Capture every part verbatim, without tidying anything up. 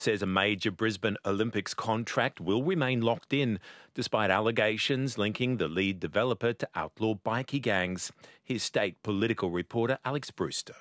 says a major Brisbane Olympics contract will remain locked in, despite allegations linking the lead developer to outlaw bikie gangs. Here's state political reporter Alex Brewster.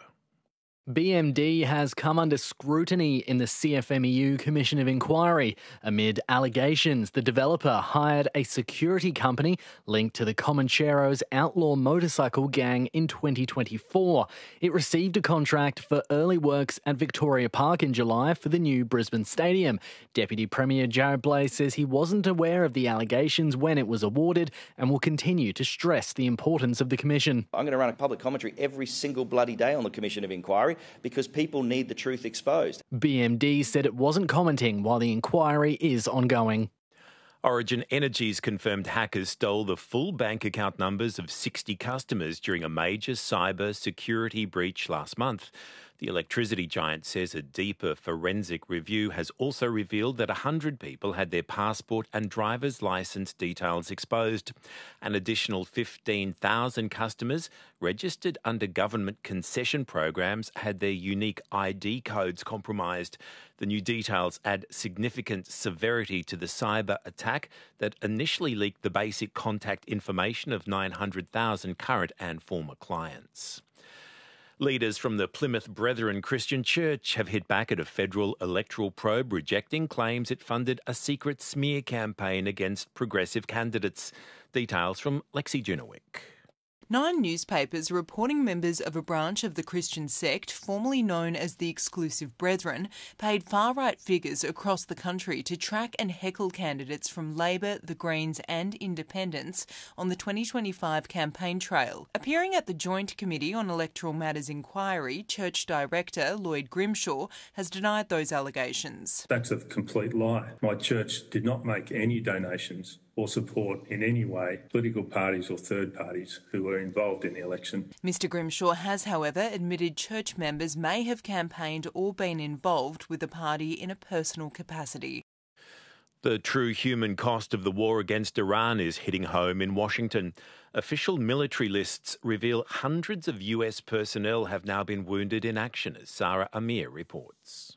B M D has come under scrutiny in the C F M E U Commission of Inquiry amid allegations the developer hired a security company linked to the Comancheros outlaw motorcycle gang in twenty twenty-four. It received a contract for early works at Victoria Park in July for the new Brisbane Stadium. Deputy Premier Jarrod Bleyer says he wasn't aware of the allegations when it was awarded and will continue to stress the importance of the Commission. I'm going to run a public commentary every single bloody day on the Commission of Inquiry, because people need the truth exposed. B M D said it wasn't commenting while the inquiry is ongoing. Origin Energy's confirmed hackers stole the full bank account numbers of sixty customers during a major cyber security breach last month. The electricity giant says a deeper forensic review has also revealed that one hundred people had their passport and driver's licence details exposed. An additional fifteen thousand customers registered under government concession programs had their unique I D codes compromised. The new details add significant severity to the cyber attack that initially leaked the basic contact information of nine hundred thousand current and former clients. Leaders from the Plymouth Brethren Christian Church have hit back at a federal electoral probe rejecting claims it funded a secret smear campaign against progressive candidates. Details from Lexi Junowick. Nine newspapers reporting members of a branch of the Christian sect, formerly known as the Exclusive Brethren, paid far-right figures across the country to track and heckle candidates from Labor, the Greens and Independents on the twenty twenty-five campaign trail. Appearing at the Joint Committee on Electoral Matters inquiry, Church Director Lloyd Grimshaw has denied those allegations. That's a complete lie. My church did not make any donations or support in any way political parties or third parties who were involved in the election. Mr Grimshaw has, however, admitted church members may have campaigned or been involved with the party in a personal capacity. The true human cost of the war against Iran is hitting home in Washington. Official military lists reveal hundreds of U S personnel have now been wounded in action, as Sarah Amir reports.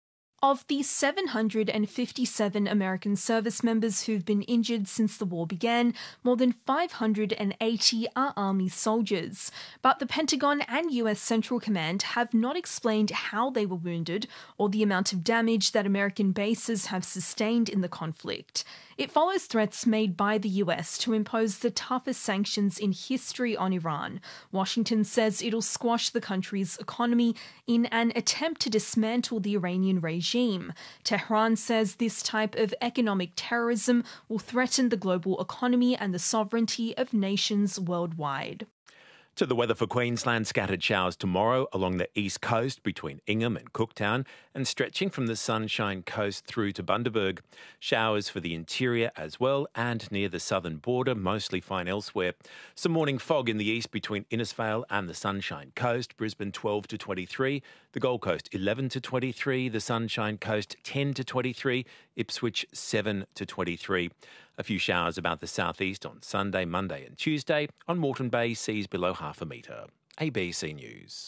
Of the seven hundred fifty-seven American service members who've been injured since the war began, more than five hundred eighty are Army soldiers. But the Pentagon and U S Central Command have not explained how they were wounded or the amount of damage that American bases have sustained in the conflict. It follows threats made by the U S to impose the toughest sanctions in history on Iran. Washington says it'll squash the country's economy in an attempt to dismantle the Iranian regime. Tehran says this type of economic terrorism will threaten the global economy and the sovereignty of nations worldwide. To the weather for Queensland, scattered showers tomorrow along the east coast between Ingham and Cooktown and stretching from the Sunshine Coast through to Bundaberg. Showers for the interior as well and near the southern border, mostly fine elsewhere. Some morning fog in the east between Innisfail and the Sunshine Coast, Brisbane twelve to twenty-three, the Gold Coast eleven to twenty-three, the Sunshine Coast ten to twenty-three, Ipswich seven to twenty-three. A few showers about the southeast on Sunday, Monday and Tuesday. On Moreton Bay, seas below half a metre. A B C News.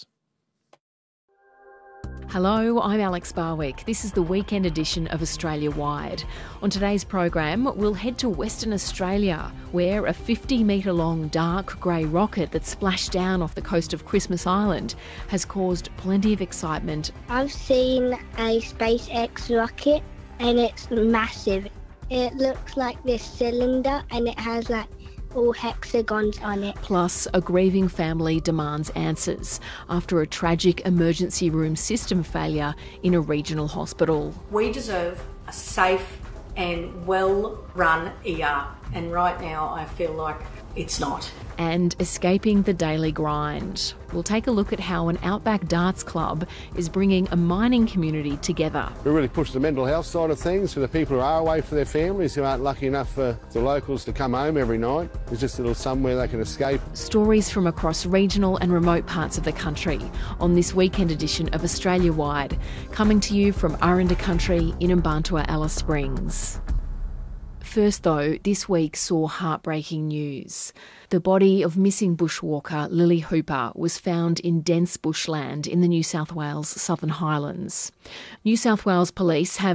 Hello, I'm Alex Barwick. This is the weekend edition of Australia Wide. On today's program, we'll head to Western Australia, where a fifty metre long dark grey rocket that splashed down off the coast of Christmas Island has caused plenty of excitement. I've seen a SpaceX rocket and it's massive. It looks like this cylinder and it has like all hexagons on it. Plus, a grieving family demands answers after a tragic emergency room system failure in a regional hospital. We deserve a safe and well-run E R, and right now I feel like it's not. And escaping the daily grind. We'll take a look at how an Outback Darts Club is bringing a mining community together. We really push the mental health side of things for the people who are away for their families, who aren't lucky enough for the locals to come home every night. There's just a little somewhere they can escape. Stories from across regional and remote parts of the country on this weekend edition of Australia Wide, coming to you from Aranda Country in Mbantua, Alice Springs. First though, this week saw heartbreaking news. The body of missing bushwalker Lily Hooper was found in dense bushland in the New South Wales Southern Highlands. New South Wales Police have